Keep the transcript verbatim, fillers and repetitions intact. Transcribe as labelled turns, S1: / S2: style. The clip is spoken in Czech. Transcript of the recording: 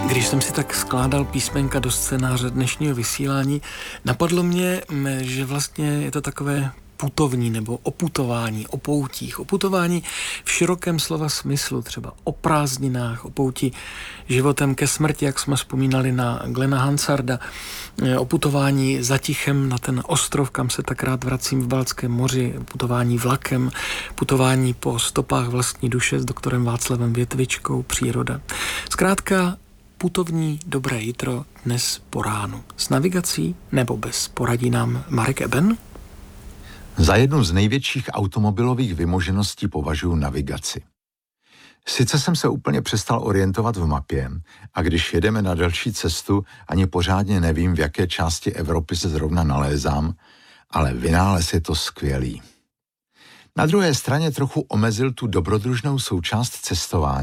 S1: Když jsem si tak skládal písmenka do scénáře dnešního vysílání, napadlo mě, že vlastně je to takové putovní nebo o putování, o poutích, o putování v širokém slova smyslu, třeba o prázdninách, o pouti životem ke smrti, jak jsme vzpomínali na Glena Hansarda, o putování za tichem na ten ostrov, kam se tak rád vracím v Baltském moři, putování vlakem, putování po stopách vlastní duše s doktorem Václavem Větvičkou, příroda. Zkrátka putovní dobré jitro dnes po ránu. S navigací nebo bez, poradí nám Marek Eben?
S2: Za jednu z největších automobilových vymožeností považuji navigaci. Sice jsem se úplně přestal orientovat v mapě a když jedeme na delší cestu, ani pořádně nevím, v jaké části Evropy se zrovna nalézám, ale vynález je to skvělý. Na druhé straně trochu omezil tu dobrodružnou součást cestování,